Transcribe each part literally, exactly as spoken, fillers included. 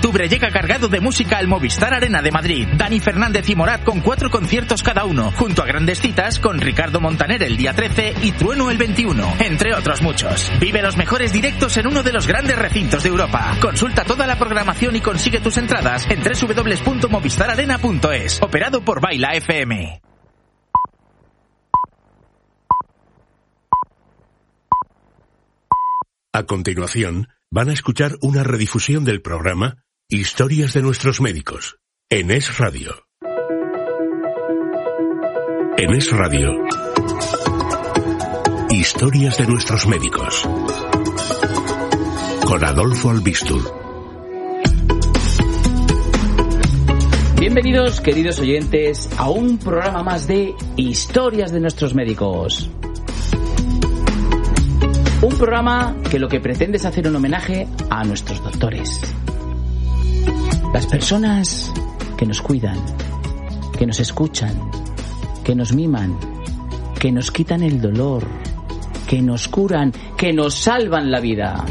octubre llega cargado de música al Movistar Arena de Madrid. Dani Fernández y Morat con cuatro conciertos cada uno, junto a grandes citas con Ricardo Montaner el día trece y Trueno el veintiuno, entre otros muchos. Vive los mejores directos en uno de los grandes recintos de Europa. Consulta toda la programación y consigue tus entradas en doble u doble u doble u punto movistar arena punto es. Operado por Baila F M. A continuación, van a escuchar una redifusión del programa Historias de nuestros médicos, en Es Radio. En Es Radio, Historias de nuestros médicos, con Adolfo Albistur. Bienvenidos, queridos oyentes, a un programa más de Historias de nuestros médicos. Un programa que lo que pretende es hacer un homenaje a nuestros doctores. Las personas que nos cuidan, que nos escuchan, que nos miman, que nos quitan el dolor, que nos curan, que nos salvan la vida.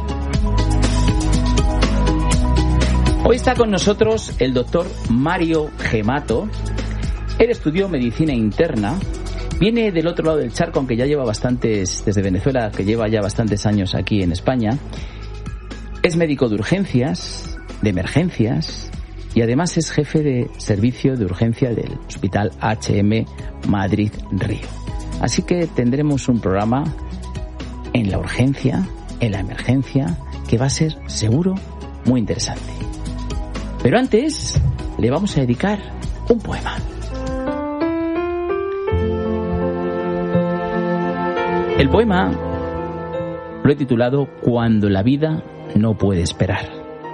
Hoy está con nosotros el doctor Mario Gemato. Él estudió medicina interna. Viene del otro lado del charco, aunque ya lleva bastantes, desde Venezuela, que lleva ya bastantes años aquí en España. Es médico de urgencias, de emergencias, y además es jefe de servicio de urgencia del Hospital H M Madrid Río. Así que tendremos un programa en la urgencia, en la emergencia, que va a ser seguro muy interesante. Pero antes le vamos a dedicar un poema. El poema lo he titulado Cuando la vida no puede esperar.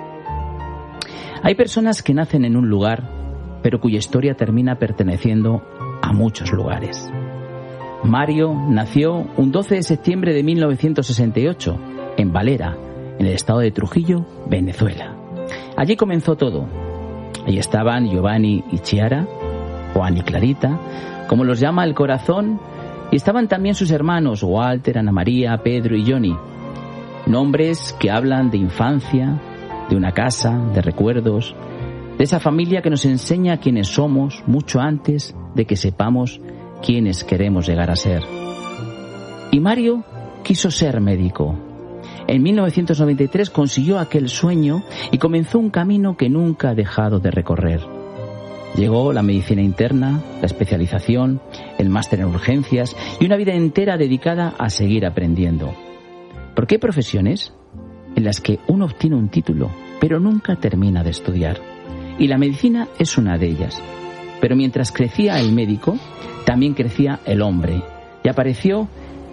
Hay personas que nacen en un lugar, pero cuya historia termina perteneciendo a muchos lugares. Mario nació un doce de septiembre de mil novecientos sesenta y ocho en Valera, en el estado de Trujillo, Venezuela. Allí comenzó todo. Allí estaban Giovanni y Chiara, Juan y Clarita, como los llama el corazón. Y estaban también sus hermanos, Walter, Ana María, Pedro y Johnny. Nombres que hablan de infancia, de una casa, de recuerdos, de esa familia que nos enseña quiénes somos mucho antes de que sepamos quiénes queremos llegar a ser. Y Mario quiso ser médico. En mil novecientos noventa y tres consiguió aquel sueño y comenzó un camino que nunca ha dejado de recorrer. Llegó la medicina interna, la especialización, el máster en urgencias y una vida entera dedicada a seguir aprendiendo. Porque hay profesiones en las que uno obtiene un título, pero nunca termina de estudiar. Y la medicina es una de ellas. Pero mientras crecía el médico, también crecía el hombre. Y apareció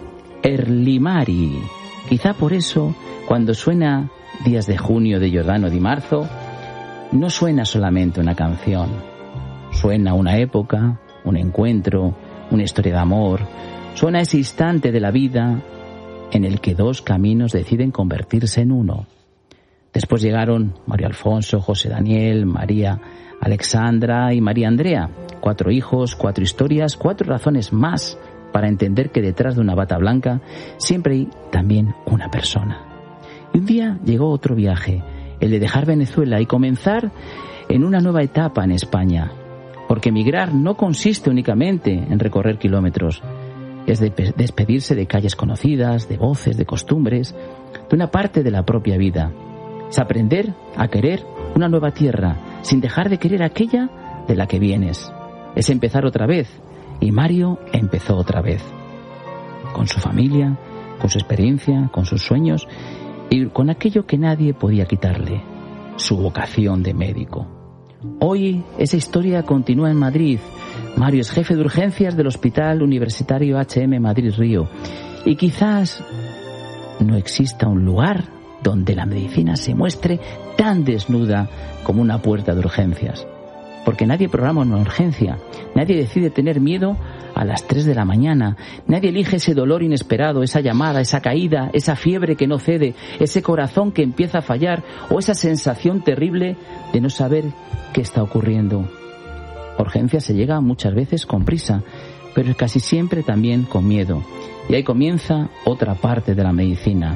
Erlimari. Quizá por eso, cuando suena Días de junio de Giordano Di Marzo, no suena solamente una canción. Suena una época, un encuentro, una historia de amor. Suena ese instante de la vida en el que dos caminos deciden convertirse en uno. Después llegaron Mario Alfonso, José Daniel, María Alexandra y María Andrea. Cuatro hijos, cuatro historias, cuatro razones más para entender que detrás de una bata blanca siempre hay también una persona. Y un día llegó otro viaje, el de dejar Venezuela y comenzar en una nueva etapa en España. Porque emigrar no consiste únicamente en recorrer kilómetros, es de despedirse de calles conocidas, de voces, de costumbres, de una parte de la propia vida. Es aprender a querer una nueva tierra, sin dejar de querer aquella de la que vienes. Es empezar otra vez, y Mario empezó otra vez. Con su familia, con su experiencia, con sus sueños, y con aquello que nadie podía quitarle, su vocación de médico. Hoy esa historia continúa en Madrid. Mario es jefe de urgencias del Hospital Universitario H M Madrid Río. Y quizás no exista un lugar donde la medicina se muestre tan desnuda como una puerta de urgencias. Porque nadie programa una urgencia, nadie decide tener miedo a las tres de la mañana, nadie elige ese dolor inesperado, esa llamada, esa caída, esa fiebre que no cede, ese corazón que empieza a fallar o esa sensación terrible de no saber qué está ocurriendo. A urgencias se llega muchas veces con prisa, pero casi siempre también con miedo. Y ahí comienza otra parte de la medicina,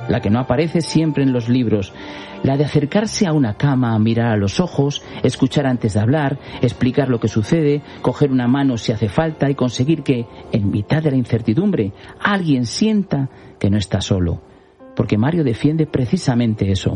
la que no aparece siempre en los libros, la de acercarse a una cama, mirar a los ojos, escuchar antes de hablar, explicar lo que sucede, coger una mano si hace falta y conseguir que, en mitad de la incertidumbre, alguien sienta que no está solo. Porque Mario defiende precisamente eso.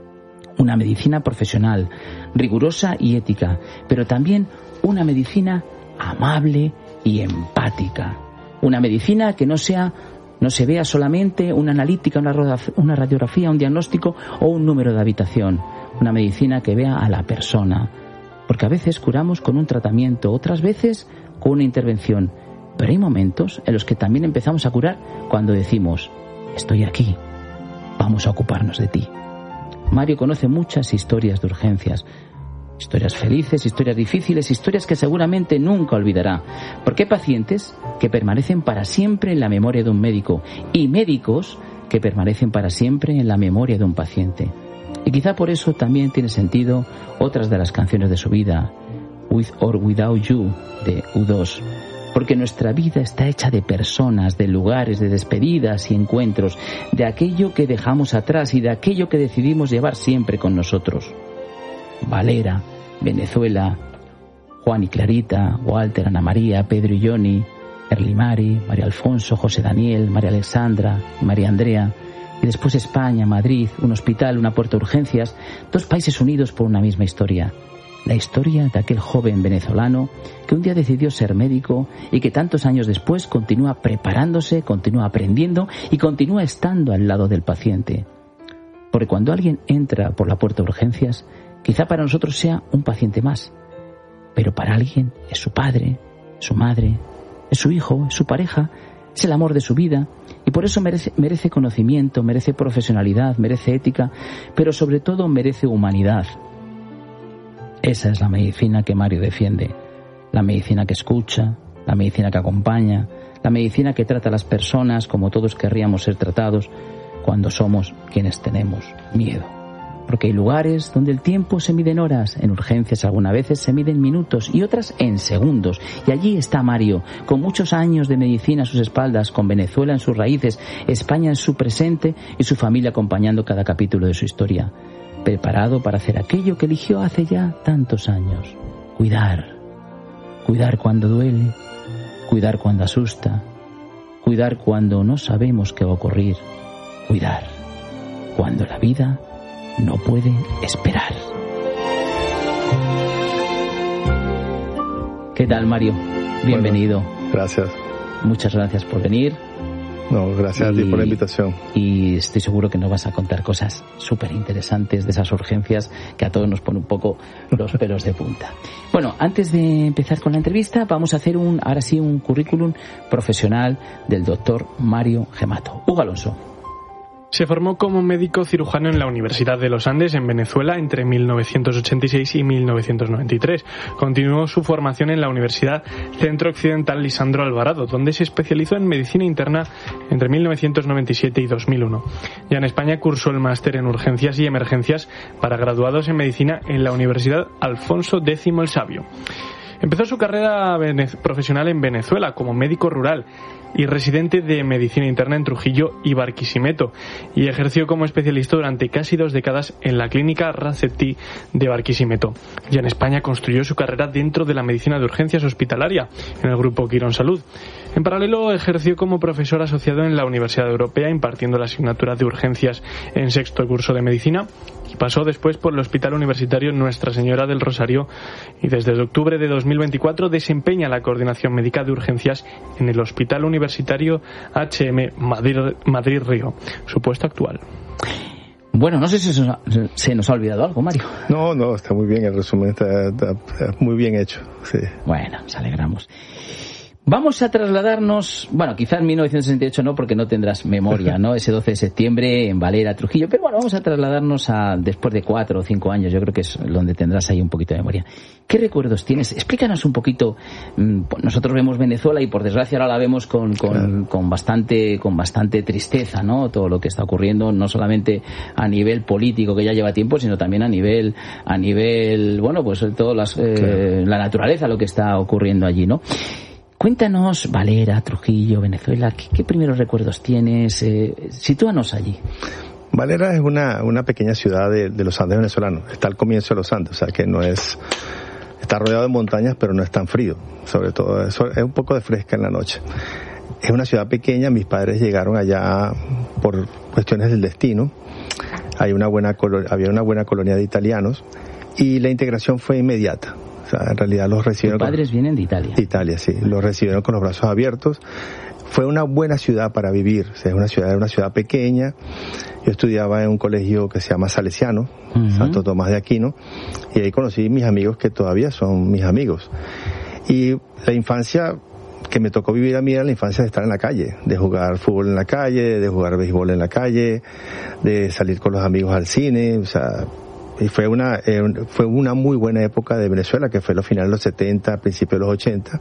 Una medicina profesional, rigurosa y ética, pero también una medicina amable y empática. Una medicina que no sea, no se vea solamente una analítica, una radiografía, un diagnóstico o un número de habitación. Una medicina que vea a la persona. Porque a veces curamos con un tratamiento, otras veces con una intervención. Pero hay momentos en los que también empezamos a curar cuando decimos: estoy aquí, vamos a ocuparnos de ti. Mario conoce muchas historias de urgencias. Historias felices, historias difíciles, historias que seguramente nunca olvidará. Porque hay pacientes que permanecen para siempre en la memoria de un médico y médicos que permanecen para siempre en la memoria de un paciente. Y quizá por eso también tiene sentido otras de las canciones de su vida, With or Without You, de U dos. Porque nuestra vida está hecha de personas, de lugares, de despedidas y encuentros, de aquello que dejamos atrás y de aquello que decidimos llevar siempre con nosotros. Valera, Venezuela, Juan y Clarita, Walter, Ana María, Pedro y Johnny, Erli Mari, María Alfonso, José Daniel, María Alexandra, María Andrea, y después España, Madrid, un hospital, una puerta de urgencias, dos países unidos por una misma historia. La historia de aquel joven venezolano que un día decidió ser médico y que tantos años después continúa preparándose, continúa aprendiendo y continúa estando al lado del paciente. Porque cuando alguien entra por la puerta de urgencias, quizá para nosotros sea un paciente más, pero para alguien es su padre, su madre, es su hijo, es su pareja, es el amor de su vida, y por eso merece, merece conocimiento, merece profesionalidad, merece ética, pero sobre todo merece humanidad. Esa es la medicina que Mario defiende, la medicina que escucha, la medicina que acompaña, la medicina que trata a las personas como todos querríamos ser tratados cuando somos quienes tenemos miedo. Porque hay lugares donde el tiempo se mide en horas, en urgencias algunas veces se mide en minutos y otras en segundos. Y allí está Mario, con muchos años de medicina a sus espaldas, con Venezuela en sus raíces, España en su presente y su familia acompañando cada capítulo de su historia. Preparado para hacer aquello que eligió hace ya tantos años. Cuidar. Cuidar cuando duele, cuidar cuando asusta, cuidar cuando no sabemos qué va a ocurrir, cuidar cuando la vida no puede esperar. ¿Qué tal, Mario? Bienvenido. Bueno, gracias. Muchas gracias por venir. No, gracias y, a ti por la invitación. Y estoy seguro que nos vas a contar cosas súper interesantes de esas urgencias que a todos nos pone un poco los pelos de punta. Bueno, antes de empezar con la entrevista, vamos a hacer un, ahora sí, un currículum profesional del doctor Mario Gemato. Hugo Alonso. Se formó como médico cirujano en la Universidad de los Andes en Venezuela entre mil novecientos ochenta y seis y mil novecientos noventa y tres. Continuó su formación en la Universidad Centro Occidental Lisandro Alvarado, donde se especializó en medicina interna entre mil novecientos noventa y siete y dos mil uno. Ya en España cursó el máster en urgencias y emergencias para graduados en medicina en la Universidad Alfonso X el Sabio. Empezó su carrera profesional en Venezuela como médico rural y residente de medicina interna en Trujillo y Barquisimeto, y ejerció como especialista durante casi dos décadas en la clínica Racepti de Barquisimeto. Ya en España construyó su carrera dentro de la medicina de urgencias hospitalaria en el grupo Quirón Salud. En paralelo ejerció como profesor asociado en la Universidad Europea impartiendo la asignatura de urgencias en sexto curso de medicina, y pasó después por el Hospital Universitario Nuestra Señora del Rosario, y desde octubre de dos mil veinticuatro desempeña la coordinación médica de urgencias en el Hospital Universitario H M Madrid, Madrid Río, su puesto actual. Bueno, no sé si se nos ha olvidado algo, Mario. No, no, está muy bien, el resumen está, está, está muy bien hecho. Sí. Bueno, nos alegramos. Vamos a trasladarnos, bueno, quizás en mil novecientos sesenta y ocho no, porque no tendrás memoria, ¿no? Ese doce de septiembre en Valera, Trujillo, pero bueno, vamos a trasladarnos a después de cuatro o cinco años, yo creo que es donde tendrás ahí un poquito de memoria. ¿Qué recuerdos tienes? Explícanos un poquito. Nosotros vemos Venezuela y por desgracia ahora la vemos con, con, claro. con bastante, con bastante tristeza, ¿no? Todo lo que está ocurriendo, no solamente a nivel político que ya lleva tiempo, sino también a nivel, a nivel, bueno, pues todo las, eh, claro. la naturaleza, lo que está ocurriendo allí, ¿no? Cuéntanos, Valera, Trujillo, Venezuela, ¿qué, qué primeros recuerdos tienes? Eh, sitúanos allí. Valera es una, una pequeña ciudad de, de los Andes venezolanos. Está al comienzo de los Andes, o sea que no es... Está rodeado de montañas, pero no es tan frío. Sobre todo, es, es un poco de fresca en la noche. Es una ciudad pequeña, mis padres llegaron allá por cuestiones del destino. Hay una buena colo- había una buena colonia de italianos y la integración fue inmediata. O sea, en realidad los recibieron... Tus padres con... vienen de Italia. De Italia, sí. Los recibieron con los brazos abiertos. Fue una buena ciudad para vivir. O sea, es una ciudad, era una ciudad pequeña. Yo estudiaba en un colegio que se llama Salesiano, uh-huh. Santo Tomás de Aquino, y ahí conocí mis amigos que todavía son mis amigos. Y la infancia que me tocó vivir a mí era la infancia de estar en la calle, de jugar fútbol en la calle, de jugar béisbol en la calle, de salir con los amigos al cine, o sea... Y fue una eh, fue una muy buena época de Venezuela, que fue los finales de los setenta, principios de los ochenta.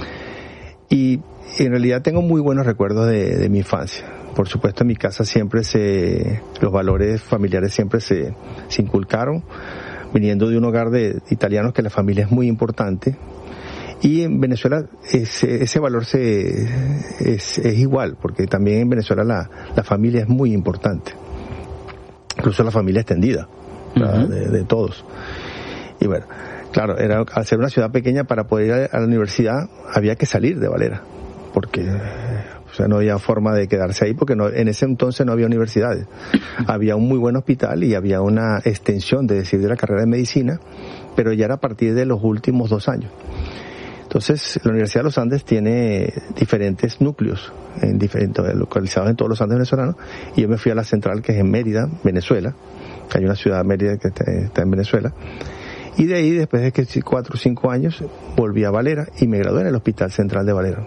Y, y en realidad tengo muy buenos recuerdos de, de mi infancia. Por supuesto, en mi casa siempre se... Los valores familiares siempre se, se inculcaron, viniendo de un hogar de italianos que la familia es muy importante. Y en Venezuela ese, ese valor se es, es igual, porque también en Venezuela la, la familia es muy importante. Incluso la familia extendida. Uh-huh. De, de todos. Y bueno, claro, era, al ser una ciudad pequeña, para poder ir a, a la universidad había que salir de Valera, porque o sea, no había forma de quedarse ahí, porque no, en ese entonces no había universidades. Había un muy buen hospital y había una extensión, de decir, de la carrera de medicina, pero ya era a partir de los últimos dos años. Entonces, la Universidad de los Andes tiene diferentes núcleos, en diferentes, localizados en todos los Andes venezolanos, y yo me fui a la central, que es en Mérida, Venezuela. Hay una ciudad, Mérida, que está, está en Venezuela. Y de ahí, después de que cuatro o cinco años, volví a Valera y me gradué en el Hospital Central de Valera.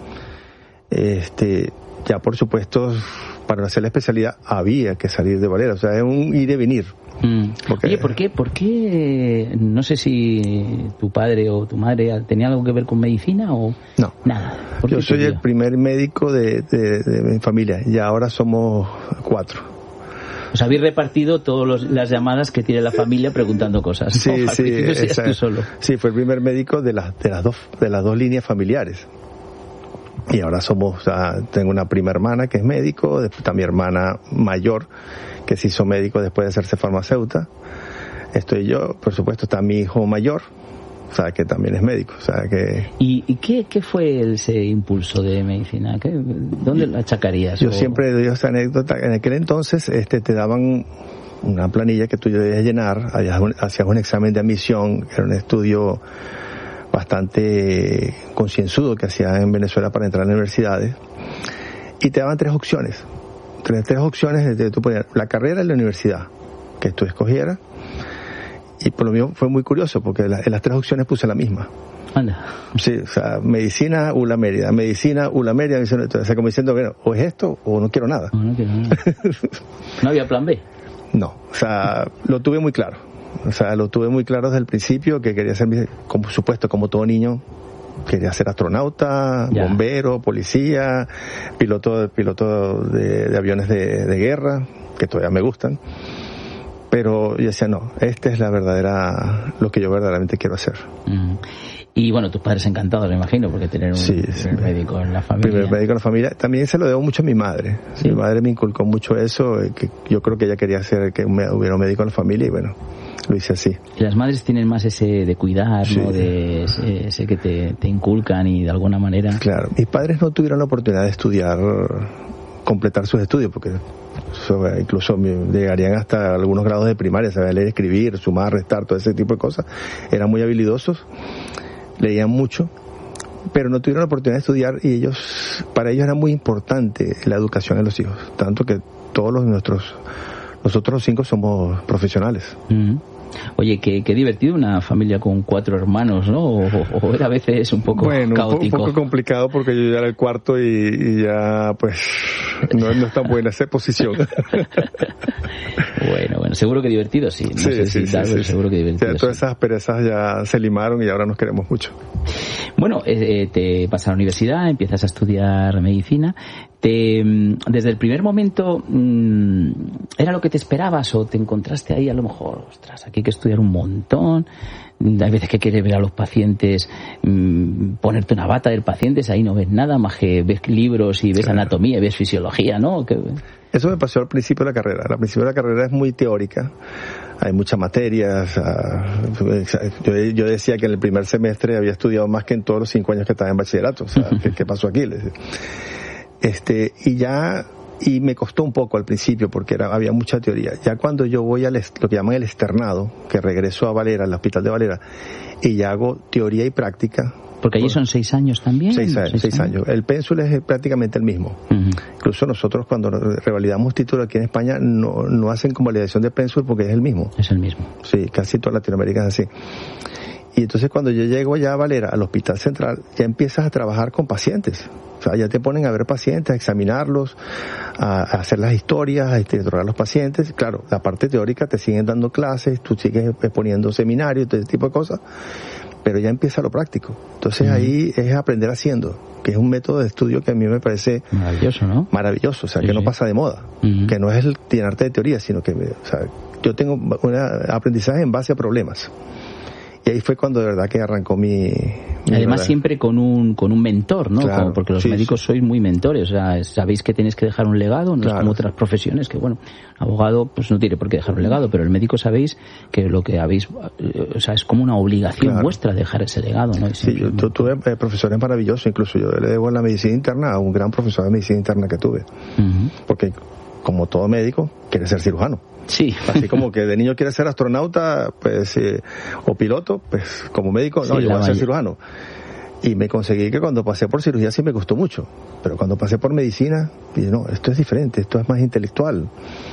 Este, ya por supuesto, para hacer la especialidad había que salir de Valera, o sea, es un ir y venir. Mm. Porque... Oye, ¿por qué, ¿por qué, no sé si tu padre o tu madre tenía algo que ver con medicina o no? Nada. Yo soy el primer médico de, de, de mi familia y ahora somos cuatro. Os habéis repartido todas las llamadas que tiene la familia preguntando cosas. Sí, ¿no? sí, esa, tú solo. Sí, fue el primer médico de las de las dos de las dos líneas familiares. Y ahora somos, o sea, tengo una prima hermana que es médico, después está mi hermana mayor que se hizo médico después de hacerse farmacéutica. Estoy yo, por supuesto, está mi hijo mayor, o sea, que también es médico, o sea, que... ¿Y, y qué, qué fue ese impulso de medicina? ¿Qué, ¿Dónde lo achacarías? Yo o... siempre doy esta anécdota. En aquel entonces este te daban una planilla que tú debías llenar, hacías un examen de admisión, era un estudio bastante concienzudo que hacían en Venezuela para entrar a las universidades, y te daban tres opciones. Tres, tres opciones de tú ponías la carrera y la universidad que tú escogieras. Y por lo mismo fue muy curioso, porque la, en las tres opciones puse la misma. Anda. Sí, o sea, medicina, U L A Mérida, medicina, U L A Mérida, o sea, como diciendo, bueno, o es esto o no quiero nada. No, no quiero nada. ¿No había plan B? No, o sea, lo tuve muy claro. O sea, lo tuve muy claro desde el principio, que quería ser, como supuesto, como todo niño, quería ser astronauta, ya. bombero, policía, piloto, piloto de, de aviones de, de guerra, que todavía me gustan. Pero yo decía, no, esta es la verdadera, lo que yo verdaderamente quiero hacer. Mm. Y bueno, tus padres encantados, me imagino, porque tener un sí, sí, médico en la familia. Primer médico en la familia. También se lo debo mucho a mi madre. ¿Sí? Mi madre me inculcó mucho eso, que yo creo que ella quería hacer que hubiera un médico en la familia y bueno, lo hice así. Y las madres tienen más ese de cuidar, sí. ¿no? De ese, ese que te, te inculcan y de alguna manera... Claro, mis padres no tuvieron la oportunidad de estudiar, completar sus estudios, porque incluso llegarían hasta algunos grados de primaria, sabían leer, escribir, sumar, restar, todo ese tipo de cosas. Eran muy habilidosos, leían mucho, pero no tuvieron la oportunidad de estudiar y ellos, para ellos era muy importante la educación de los hijos, tanto que todos los nuestros, nosotros los cinco somos profesionales. Mm-hmm. Oye, qué, qué divertido una familia con cuatro hermanos, ¿no? O, o era a veces un poco bueno, caótico. Un poco complicado porque yo ya era el cuarto y, y ya, pues, no, no es tan buena esa posición. Bueno, bueno, seguro que divertido, sí. No sí, sé sí, si tal, sí, pero sí. seguro que divertido. Ya, todas sí. esas perezas ya se limaron y ahora nos queremos mucho. Bueno, eh, te vas a la universidad, empiezas a estudiar medicina. Te, desde el primer momento, ¿era lo que te esperabas o te encontraste ahí a lo mejor, ostras, aquí hay que estudiar un montón? Hay veces que quieres ver a los pacientes, mmm, ponerte una bata del paciente, ahí no ves nada más que ves libros y ves claro. anatomía y ves fisiología, ¿no? Que... Eso me pasó al principio de la carrera. Al principio de la carrera es muy teórica, hay muchas materias. Yo, yo decía que en el primer semestre había estudiado más que en todos los cinco años que estaba en bachillerato. O sea, ¿qué, qué pasó aquí? Este, y ya... Y me costó un poco al principio porque era, había mucha teoría. Ya cuando yo voy a lo que llaman el externado, que regreso a Valera, al hospital de Valera, y ya hago teoría y práctica. Porque allí son seis años también. Seis años. Seis seis años. años. El pénsul es prácticamente el mismo. Uh-huh. Incluso nosotros cuando revalidamos título aquí en España no, no hacen convalidación de pénsul porque es el mismo. Es el mismo. Sí, casi toda Latinoamérica es así. Y entonces cuando yo llego ya a Valera, al Hospital Central, ya empiezas a trabajar con pacientes. O sea, ya te ponen a ver pacientes, a examinarlos, a, a hacer las historias, a interrogar a los pacientes. Claro, la parte teórica te siguen dando clases, tú sigues poniendo seminarios, todo ese tipo de cosas, pero ya empieza lo práctico. Entonces uh-huh. ahí es aprender haciendo, que es un método de estudio que a mí me parece maravilloso, ¿no? Maravilloso, o sea, sí, que no sí. pasa de moda, uh-huh. que no es el llenarte de teoría, sino que, o sea, yo tengo un aprendizaje en base a problemas. Y ahí fue cuando de verdad que arrancó mi... mi Además verdad. siempre con un con un mentor, ¿no? Claro, como porque los sí, médicos sí. sois muy mentores, o sea, sabéis que tenéis que dejar un legado, no claro. es como otras profesiones que, bueno, abogado pues no tiene por qué dejar un legado, pero el médico sabéis que lo que habéis, o sea, es como una obligación claro. vuestra dejar ese legado, ¿no? Sí, yo, yo tuve eh, profesores maravillosos, incluso yo le debo en la medicina interna a un gran profesor de medicina interna que tuve, uh-huh. porque como todo médico quiere ser cirujano. Sí. Así como que de niño quiere ser astronauta, pues, eh, o piloto, pues como médico, no, sí, yo voy a ser cirujano. Y me conseguí que cuando pasé por cirugía sí me gustó mucho, pero cuando pasé por medicina, dije, no, esto es diferente, esto es más intelectual.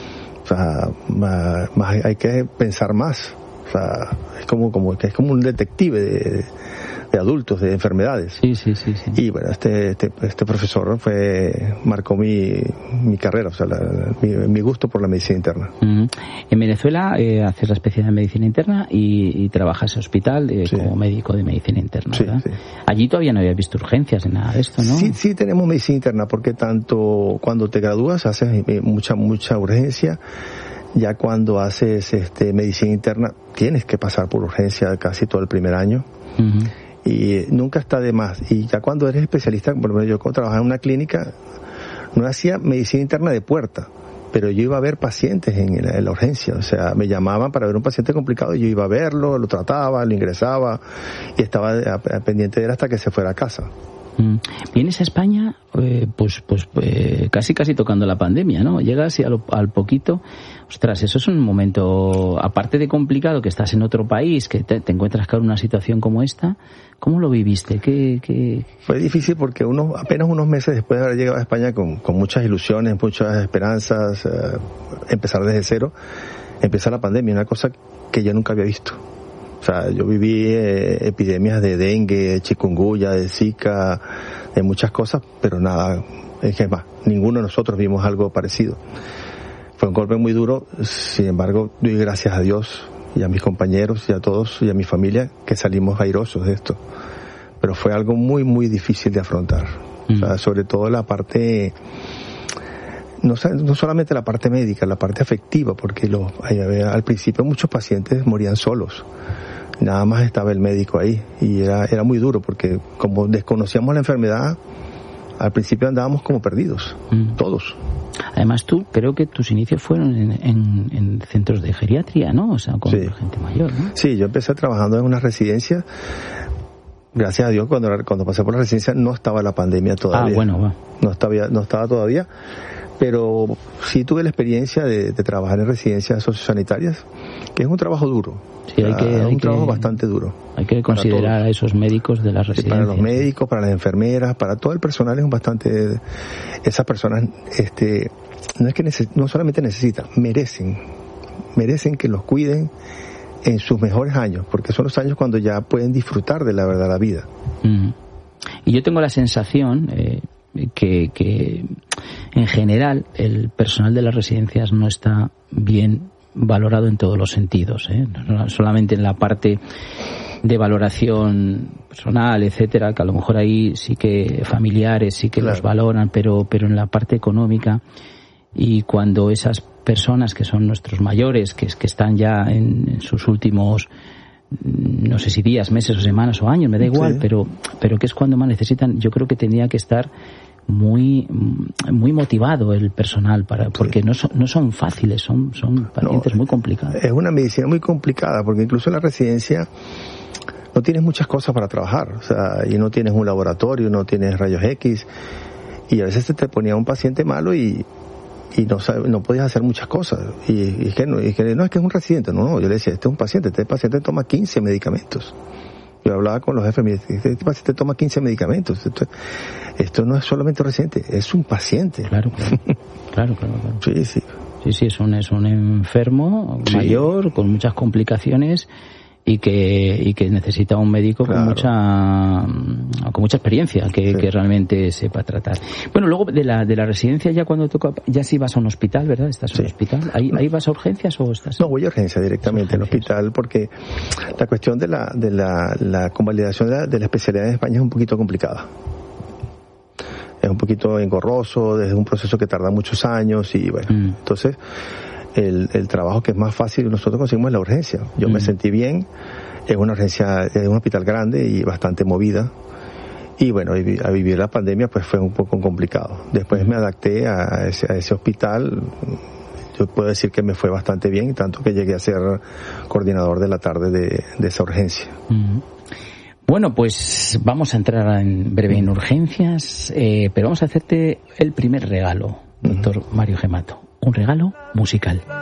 O sea, más, más hay que pensar más. O sea, es como, como, es como un detective de, de adultos, de enfermedades. Sí, sí, sí, sí. Y bueno, este, este, este profesor fue, marcó mi, mi carrera, o sea, la, mi, mi gusto por la medicina interna. Uh-huh. En Venezuela eh, haces la especialidad en medicina interna y, y trabajas en hospital eh, sí. como médico de medicina interna, ¿verdad? Sí, sí. Allí todavía no habías visto urgencias ni nada de esto, ¿no? Sí, sí tenemos medicina interna, porque tanto cuando te gradúas haces mucha, mucha urgencia. Ya cuando haces este medicina interna tienes que pasar por urgencia casi todo el primer año. Uh-huh. Y nunca está de más. Y ya cuando eres especialista, por ejemplo, yo cuando trabajaba en una clínica, no hacía medicina interna de puerta, pero yo iba a ver pacientes en la, en la urgencia. O sea, me llamaban para ver un paciente complicado y yo iba a verlo, lo trataba, lo ingresaba y estaba a, a, pendiente de él hasta que se fuera a casa. Vienes a España eh, pues pues eh, casi casi tocando la pandemia, ¿no? Llegas y al, al poquito, ostras, eso es un momento, aparte de complicado, que estás en otro país, que te, te encuentras con una situación como esta. ¿Cómo lo viviste? ¿Qué, qué... Fue difícil porque uno, apenas unos meses después de haber llegado a España con, con muchas ilusiones, muchas esperanzas, eh, empezar desde cero, empieza la pandemia, una cosa que yo nunca había visto. O sea, yo viví eh, epidemias de dengue, de chikungunya, de zika, de muchas cosas, pero nada, es que más, ninguno de nosotros vimos algo parecido. Fue un golpe muy duro, sin embargo, doy gracias a Dios y a mis compañeros y a todos y a mi familia que salimos airosos de esto. Pero fue algo muy, muy difícil de afrontar. Mm. O sea, sobre todo la parte... No, no solamente la parte médica, la parte afectiva, porque los, al principio muchos pacientes morían solos. Nada más estaba el médico ahí y era, era muy duro porque como desconocíamos la enfermedad, al principio andábamos como perdidos, mm. todos. Además tú, creo que tus inicios fueron en, en, en centros de geriatría, ¿no? O sea, con sí. gente mayor, ¿no? Sí, yo empecé trabajando en una residencia. Gracias a Dios, cuando, cuando pasé por la residencia no estaba la pandemia todavía. Ah, bueno, va. No estaba, no estaba todavía. Pero sí tuve la experiencia de, de trabajar en residencias sociosanitarias, que es un trabajo duro. Sí, hay que, es un hay trabajo que, bastante duro. Hay que considerar a esos médicos de las residencias. Para los médicos, para las enfermeras, para todo el personal es un bastante... Esas personas, este, no es que neces, no solamente necesitan, merecen, merecen que los cuiden en sus mejores años, porque son los años cuando ya pueden disfrutar de la verdad la vida. Mm. Y yo tengo la sensación... Eh, Que, que en general el personal de las residencias no está bien valorado en todos los sentidos, ¿eh? No solamente en la parte de valoración personal, etcétera, que a lo mejor ahí sí que familiares sí que claro. los valoran, pero pero en la parte económica, y cuando esas personas que son nuestros mayores, que, que están ya en, en sus últimos, no sé si días, meses o semanas o años, me da igual, sí. pero pero que es cuando más necesitan, yo creo que tendría que estar muy muy motivado el personal para porque sí. no son no son fáciles, son son pacientes no, muy complicados. Es una medicina muy complicada, porque incluso en la residencia no tienes muchas cosas para trabajar, o sea, y no tienes un laboratorio, no tienes rayos X, y a veces te ponía un paciente malo y y no sabe, no podías hacer muchas cosas, y, y es que no, y es que no es que es un residente, no, no, yo le decía, este es un paciente, este paciente toma quince medicamentos. Yo hablaba con los jefes, este paciente toma quince medicamentos. Esto, esto no es solamente un residente, es un paciente. Claro, claro, claro, claro, claro. Sí, sí. Sí, sí, es un, es un enfermo sí. mayor, con muchas complicaciones, y que y que necesita un médico claro. con mucha con mucha experiencia que, sí. que realmente sepa tratar. Bueno, luego de la de la residencia, ya cuando toca, ya sí vas a un hospital, ¿verdad? ¿Estás sí. en un hospital? ¿Ahí, ahí vas a urgencias o estás? No, voy a urgencia directamente, en el hospital, porque la cuestión de la de la, la convalidación de la, de la especialidad en España es un poquito complicada. Es un poquito engorroso, es un proceso que tarda muchos años y bueno, mm. entonces El, el trabajo que es más fácil nosotros conseguimos es la urgencia. Yo mm. me sentí bien, es una urgencia, es un hospital grande y bastante movida, y bueno, a vivir la pandemia pues fue un poco complicado. Después mm. me adapté a ese, a ese hospital, yo puedo decir que me fue bastante bien, tanto que llegué a ser coordinador de la tarde de, de esa urgencia. Mm. Bueno, pues vamos a entrar en breve en urgencias, eh, pero vamos a hacerte el primer regalo, doctor mm. Mario Gemato. Un regalo musical.